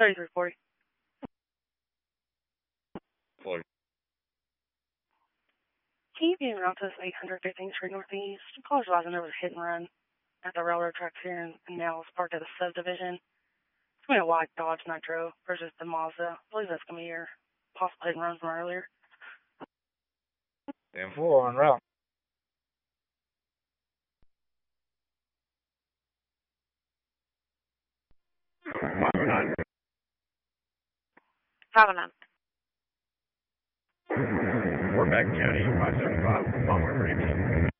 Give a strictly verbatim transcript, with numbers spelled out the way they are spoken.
thirty-three forty. Floyd. Can you be around to this eight hundred fifteenth Street Northeast? I was realizing there was a hit and run at the railroad tracks here, and, and now it's part of the subdivision. It's going to be a white Dodge Nitro versus the Mazda. I believe that's going to be your possible hit and run from earlier. ten four on route. Five oh nine. We're back county, five seventy-five, Palmer, eighteen.